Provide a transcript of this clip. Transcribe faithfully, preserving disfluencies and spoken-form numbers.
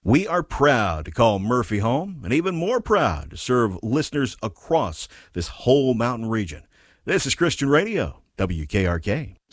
We are proud to call Murphy home, and even more proud to serve listeners across this whole mountain region. This is Christian Radio, W K R K.